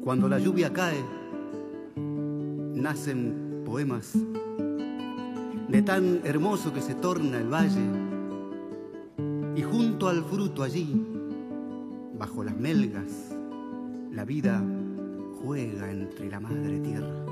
Cuando la lluvia cae, nacen poemas de tan hermoso que se torna el valle, y junto al fruto allí, bajo las melgas, la vida juega entre la madre tierra.